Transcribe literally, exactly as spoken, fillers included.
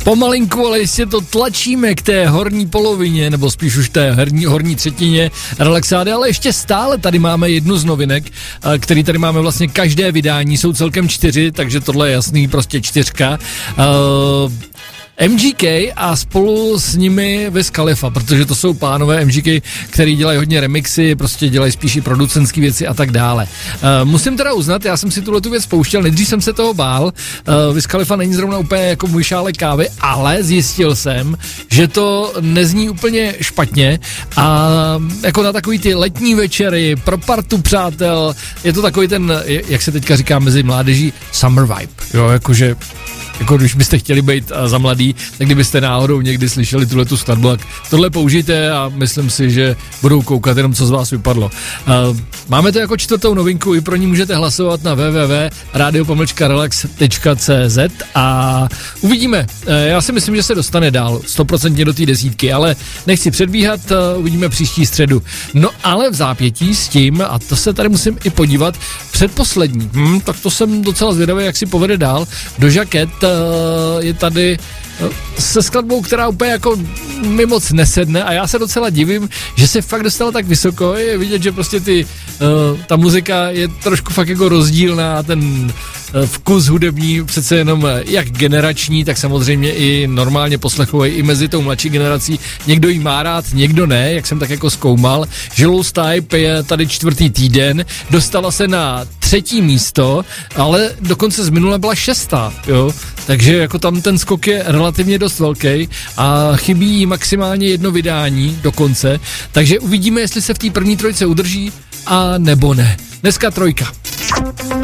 Pomalinku, ale jistě to tlačíme k té horní polovině, nebo spíš už té horní, horní třetině relaxády, ale ještě stále tady máme jednu z novinek, který tady máme vlastně každé vydání, jsou celkem čtyři, takže tohle je jasný, prostě čtyřka. Uh, M G K a spolu s nimi Wiz Khalifa, protože to jsou pánové M G K, který dělají hodně remixy, prostě dělají spíš i producentský věci a tak dále. Uh, musím teda uznat, já jsem si tuhle tu věc pouštěl, nejdřív jsem se toho bál, uh, Wiz Khalifa není zrovna úplně jako můj šálek kávy, ale zjistil jsem, že to nezní úplně špatně a jako na takový ty letní večery, pro partu přátel, je to takový ten, jak se teďka říká mezi mládeží, summer vibe, jo, jakože jako když byste chtěli být za mladý, tak kdybyste náhodou někdy slyšeli tuhletu skladbu, tak tohle použijte a myslím si, že budou koukat jenom, co z vás vypadlo. Uh, máme to jako čtvrtou novinku, i pro ní můžete hlasovat na w w w tečka radio pomlčka relax tečka c z a uvidíme. Uh, já si myslím, že se dostane dál, sto procent do té desítky, ale nechci předbíhat, uh, uvidíme příští středu. No ale v zápětí s tím, a to se tady musím i podívat, předposlední, hm, tak to jsem docela zvědavý, jak si povede dál, Doja Cat je tady se skladbou, která úplně jako mi moc nesedne a já se docela divím, že se fakt dostala tak vysoko, je vidět, že prostě ty, uh, ta muzika je trošku fakt jako rozdílná, ten uh, vkus hudební přece jenom jak generační, tak samozřejmě i normálně poslechový i mezi tou mladší generací, někdo jí má rád, někdo ne, jak jsem tak jako zkoumal. Žilous Type je tady čtvrtý týden, dostala se na třetí místo, ale dokonce z minula byla šestá, jo, takže jako tam ten skok je relativně dost velký a chybí jí maximálně jedno vydání do konce, takže uvidíme, jestli se v té první trojce udrží a nebo ne. Dneska trojka.